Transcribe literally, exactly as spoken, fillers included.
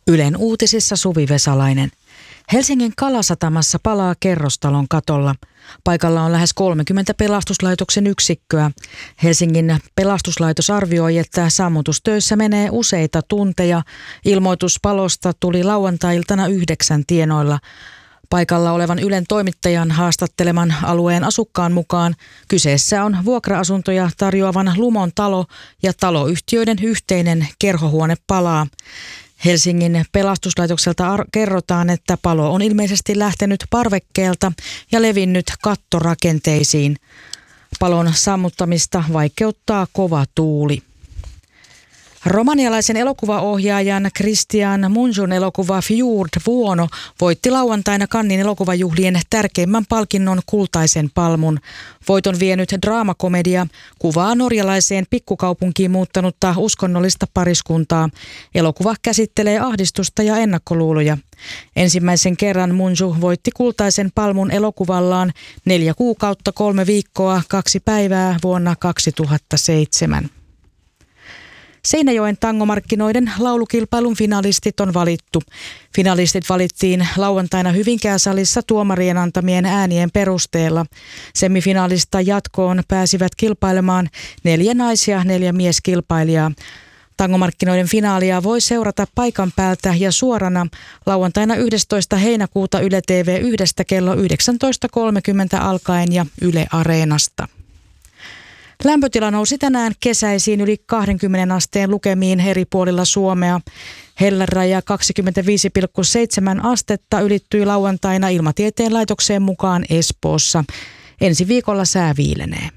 Ylen uutisissa Suvi Vesalainen. Helsingin Kalasatamassa palaa kerrostalon katolla. Paikalla on lähes kolmekymmentä pelastuslaitoksen yksikköä. Helsingin pelastuslaitos arvioi, että sammutustöissä menee useita tunteja. Ilmoitus palosta tuli lauantai-iltana yhdeksän tienoilla. Paikalla olevan Ylen toimittajan haastatteleman alueen asukkaan mukaan kyseessä on vuokra-asuntoja tarjoavan Lumon talo ja taloyhtiöiden yhteinen kerhohuone palaa. Helsingin pelastuslaitokselta ar- kerrotaan, että palo on ilmeisesti lähtenyt parvekkeelta ja levinnyt kattorakenteisiin. Palon sammuttamista vaikeuttaa kova tuuli. Romanialaisen elokuvaohjaajan Cristian Mungiun elokuva Fjord Vuono voitti lauantaina Cannesin elokuvajuhlien tärkeimmän palkinnon Kultaisen palmun. Voiton vienyt draamakomedia kuvaa norjalaiseen pikkukaupunkiin muuttanutta uskonnollista pariskuntaa. Elokuva käsittelee ahdistusta ja ennakkoluuloja. Ensimmäisen kerran Mungiu voitti Kultaisen palmun elokuvallaan neljä kuukautta, kolme viikkoa, kaksi päivää vuonna kaksituhattaseitsemän. Seinäjoen tangomarkkinoiden laulukilpailun finalistit on valittu. Finalistit valittiin lauantaina Hyvinkää-salissa tuomarien antamien äänien perusteella. Semifinaalista jatkoon pääsivät kilpailemaan neljä nais- ja neljä mieskilpailijaa. Tangomarkkinoiden finaalia voi seurata paikan päältä ja suorana lauantaina yhdestoista heinäkuuta Yle T V yhdestä kello yhdeksäntoista kolmekymmentä alkaen ja Yle Areenasta. Lämpötila nousi tänään kesäisiin yli kaksikymmentä asteen lukemiin eri puolilla Suomea. Helläraja kaksikymmentäviisi pilkku seitsemän astetta ylittyi lauantaina Ilmatieteen laitokseen mukaan Espoossa. Ensi viikolla sää viilenee.